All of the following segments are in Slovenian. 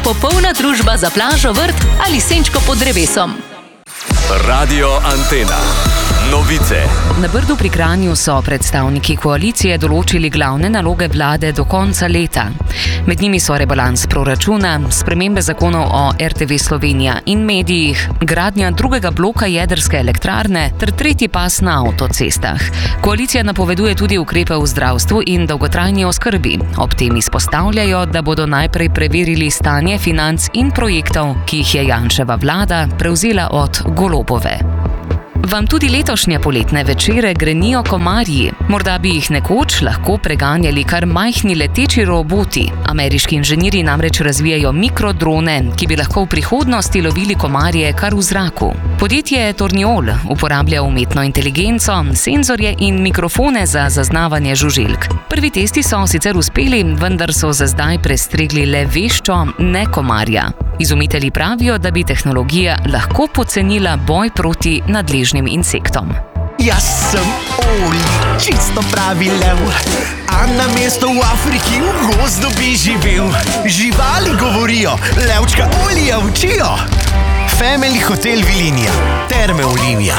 popolna družba za plažo, vrt ali senčko pod drevesom. Radio Antena. Novice. Na Brdu pri Kranju so predstavniki koalicije določili glavne naloge vlade do konca leta. Med njimi so rebalans proračuna, spremembe zakonov o RTV Slovenija in medijih, gradnja drugega bloka jedrske elektrarne ter tretji pas na avtocestah. Koalicija napoveduje tudi ukrepe v zdravstvu in dolgotrajni oskrbi. Ob tem izpostavljajo, da bodo najprej preverili stanje financ in projektov, ki jih je Janševa vlada prevzela od Golobove. Vam tudi letošnje poletne večere grenijo komarji? Morda bi jih nekoč lahko preganjali kar majhni leteči roboti. Ameriški inženirji namreč razvijajo mikrodrone, ki bi lahko v prihodnosti lovili komarje kar v zraku. Podjetje Torniol uporablja umetno inteligenco, senzorje in mikrofone za zaznavanje žuželk. Prvi testi so sicer uspeli, vendar so za zdaj prestregli le veščo, ne komarja. Izumitelji pravijo, da bi tehnologija lahko pocenila boj proti nadležnim insektom. Jaz sem Oli, čisto pravi lev, a na mesto v Afriki v gozdu bi živel. Živali govorijo, levčka Olija učijo. Family Hotel Vilinija, Terme Olimija.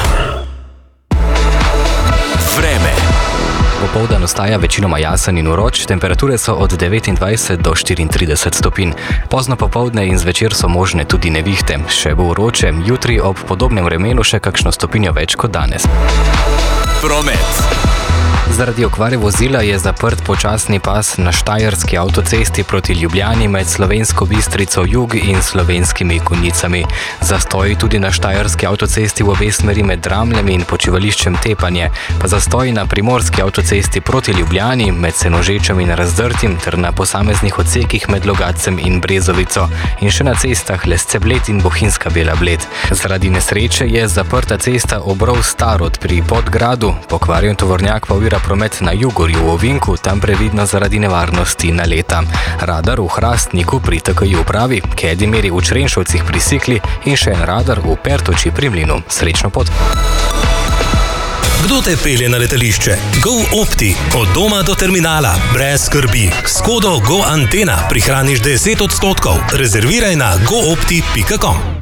Vreme. Popoldan ostaja večinoma jasen in vroč, temperature so od 29 do 34 stopinj. Pozno popoldne in zvečer so možne tudi nevihte. Še bo vroče, jutri ob podobnem vremenu še kakšno stopinjo več kot danes. Promet. Zaradi okvare vozila je zaprt počasni pas na štajerski avtocesti proti Ljubljani med Slovensko Bistrico jug in Slovenskimi Konjicami. Zastoj tudi na štajerski avtocesti v obe smeri med Dramljami in počivališčem Tepanje, pa zastoj na primorski avtocesti proti Ljubljani med Senožečem in Razdrtim ter na posameznih odsekih med Logatcem in Brezovico in še na cestah Lesce Bled in Bohinjska Bela Bled. Zaradi nesreče je zaprta cesta Obrov-Starod pri Podgradu, pokvarjen tovornjak pa ovira promet na Jugorju v Ovinku, tam previdno zaradi nevarnosti naleta. Radar v Hrastniku pri TKI upravi, Kedimeri v Črenšovcih pri Sikli in še en radar v Pertoči pri Mlinu. Srečno pot! Kdo te pelje na letališče? Go Opti. Od doma do terminala. Brez skrbi. S kodo Go Antena prihraniš 10%. Rezerviraj na goopti.com.